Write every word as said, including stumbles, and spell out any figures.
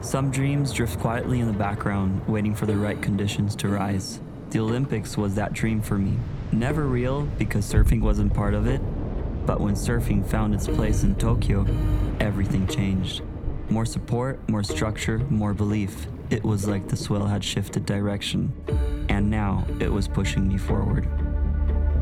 Some dreams drift quietly in the background, waiting for the right conditions to rise. The Olympics was that dream for me. Never real because surfing wasn't part of it, but when surfing found its place in Tokyo, everything changed. More support, more structure, more belief. It was like the swell had shifted direction, and now it was pushing me forward.